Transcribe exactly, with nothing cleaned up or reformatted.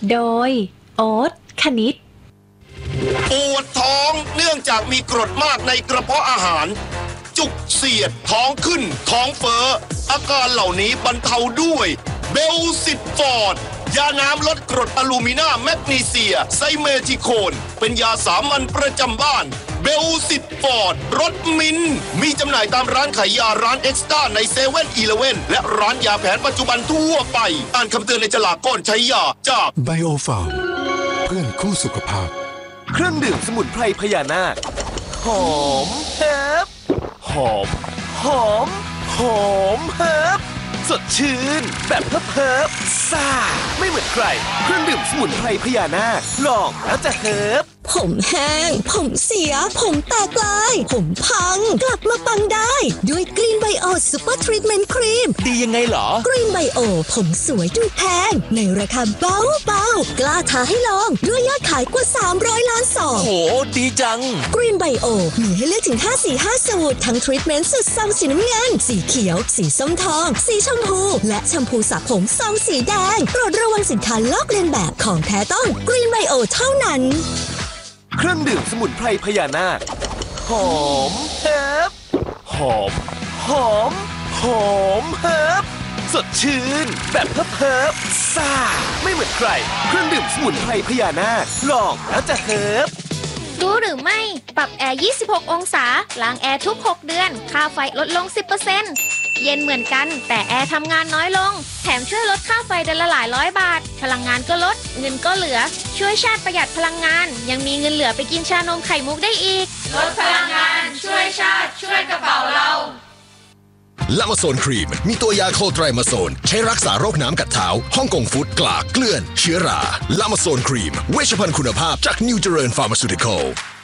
โดยโอ๊ตคณิตปวดท้องเนื่องจากมีกรดมากในกระเพาะอาหารจุกเสียดท้องขึ้นท้องเฟ้ออาการเหล่านี้บรรเทาด้วยเบลซิตฟอร์ดยาน้ำลดกรดอะลูมินาแมกนีเซียไซเมทิโคนเป็นยาสามัญประจำบ้านเบลซิตฟอร์ดรสมินมีจำหน่ายตามร้านขายยาร้านเอ็กซ์ต้าในเซเว่นอีเลฟเว่นและร้านยาแผนปัจจุบันทั่วไปอ่านคำเตือนในฉลากก่อนใช้ยาจากไบโอฟาร์มเพื่อนคู่สุขภาพเครื่องดื่มสมุนไพรพญานาคหอมเฮิบหอมหอมหอมเฮิบสดชื่นแบบเฮิบเฮิบซ่าไม่เหมือนใครเครื่องดื่มสมุนไพรพญานาคลองแล้วจะเฮิบผมแห้งผมเสียผมแตกลายผมพังกลับมาปังได้ด้วยกรีนไบโอซูเปอร์ทรีทเมนต์ครีมดียังไงเหรอกรีนไบโอผมสวยดูแพงในราคาเบาเบากล้าท้าให้ลองด้วยยอดขายกว่าสามร้อยล้านซองโหดีจังกรีนไบโอมีให้เลือกถึงห้าสีห้าสูตรทั้งทรีทเมนต์สุดซองสีน้ำเงินสีเขียวสีส้มทองสีชมพูและแชมพูสระผมซองสีแดงโปรดระวังสินค้าลอกเลียนแบบของแท้ต้องกรีนไบโอเท่านั้นเครื่องดื่มสมุนไพรพญานาคหอมเฮิบหอมหอมหอมเฮิบสดชื่นแบบเฮิบเฮิบซ่าไม่เหมือนใครเครื่องดื่มสมุนไพรพญานาคลองแล้วจะเฮิบรู้หรือไม่ปรับแอร์ยี่สิบหกองศาล้างแอร์ทุกหกเดือนค่าไฟลดลง สิบเปอร์เซ็นต์ เย็นเหมือนกันแต่แอร์ทำงานน้อยลงแถมช่วยลดค่าไฟเดือนละหลายร้อยบาทพลังงานก็ลดเงินก็เหลือช่วยชาติประหยัดพลังงานยังมีเงินเหลือไปกินชานมไข่มุกได้อีกลดพลังงานช่วยชาติช่วยกระเป๋าเราลามาโซนครีมมีตัวยาโคไตรมาโซนใช้รักษาโรคน้ำกัดเท้าฮ่องกงฟุตกลากเกลื่อนเชื้อราลามาโซนครีมเวชภัณฑ์คุณภาพจากนิวเจริญฟาร์มาซูติคอล